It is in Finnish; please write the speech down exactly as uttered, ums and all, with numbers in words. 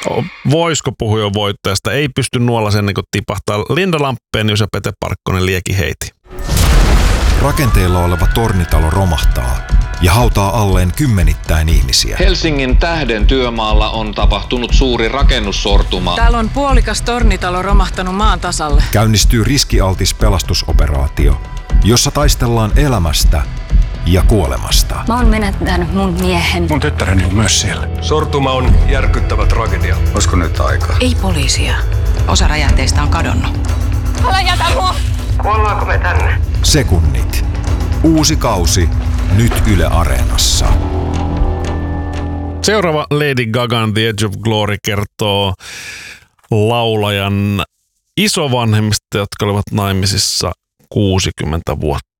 voisiko puhua jo voittajasta? Ei pysty nuolla sen niin tipahtaa. Linda Lampenius ja Pete Parkkonen lieki heiti. Rakenteilla oleva tornitalo romahtaa ja hautaa alleen kymmenittäin ihmisiä. Helsingin Tähden työmaalla on tapahtunut suuri rakennussortuma. Täällä on puolikas tornitalo romahtanut maan tasalle. Käynnistyy riskialtis pelastusoperaatio, jossa taistellaan elämästä ja kuolemasta. Mä oon menettänyt mun miehen. Mun tyttäreni on myös siellä. Sortuma on järkyttävä tragedia. Olisiko nyt aika? Ei poliisia. Osa räjähteistä on kadonnut. Älä jätä mua! Kuollaanko me tänne? Sekunnit. Uusi kausi. Nyt Yle Areenassa. Seuraava Lady Gagan The Edge of Glory kertoo laulajan isovanhemmista, jotka olivat naimisissa kuusikymmentä vuotta